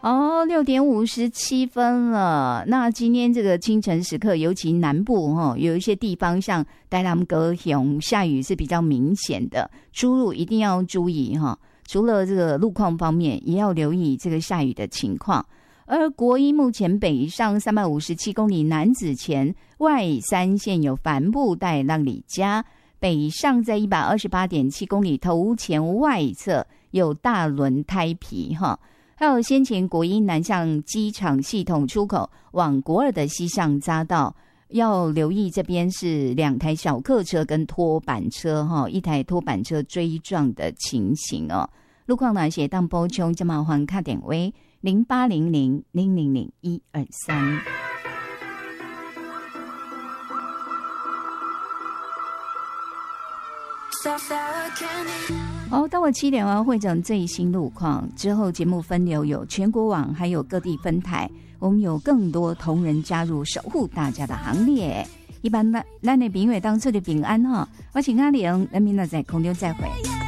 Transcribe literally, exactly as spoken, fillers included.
哦，六点五十七分了。那今天这个清晨时刻，尤其南部哈、哦，有一些地方像台南高雄下雨是比较明显的，出入一定要注意哈、哦。除了这个路况方面，也要留意这个下雨的情况。而国一目前北上三百五十七公里南子前外三线有帆布袋浪里家，北上在一百二十八点七公里头前外侧有大轮胎皮哈。还有先前国一南向机场系统出口往国二的西向匝道，要留意这边是两台小客车跟拖板车哈，一台拖板车追撞的情形哦。路况呢写当补充，这麻烦卡点位零八零零零零零一二三。好，到了七点哦，会整最新路况之后，节目分流有全国网，还有各地分台，我们有更多同仁加入，守护大家的行列。一般咱咱的评委当初的平安哈，我请阿玲，咱明仔在空中再会。